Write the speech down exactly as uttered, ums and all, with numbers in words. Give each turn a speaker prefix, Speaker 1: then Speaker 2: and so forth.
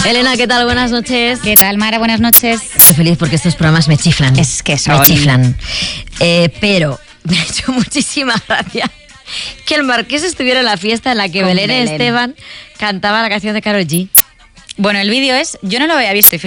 Speaker 1: Elena, ¿qué tal? Buenas noches.
Speaker 2: ¿Qué tal, Mara? Buenas noches.
Speaker 1: Estoy feliz porque estos programas me chiflan.
Speaker 2: Es que son...
Speaker 1: Me chiflan. Eh, pero me ha hecho muchísima gracia que el Marqués estuviera en la fiesta en la que
Speaker 2: Con
Speaker 1: Belén
Speaker 2: Belén.
Speaker 1: Esteban cantaba la canción de Karol G.
Speaker 2: Bueno, el vídeo es... Yo no lo había visto y